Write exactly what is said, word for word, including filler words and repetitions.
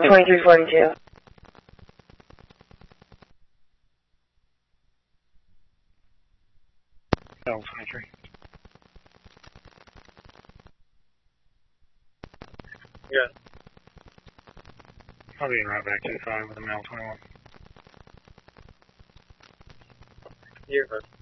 twenty-three forty-two. L twenty-three. Yeah. I'll be right back to five with a male twenty-one. You're good.